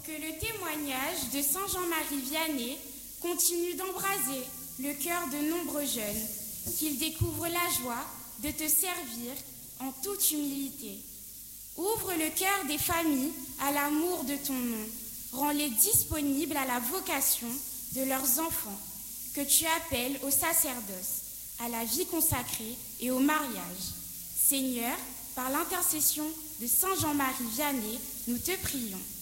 pour que le témoignage de Saint Jean-Marie Vianney continue d'embraser le cœur de nombreux jeunes, qu'ils découvrent la joie de te servir en toute humilité. Ouvre le cœur des familles à l'amour de ton nom. Rends-les disponibles à la vocation de leurs enfants, que tu appelles au sacerdoce, à la vie consacrée et au mariage. Seigneur, par l'intercession de Saint Jean-Marie Vianney, nous te prions.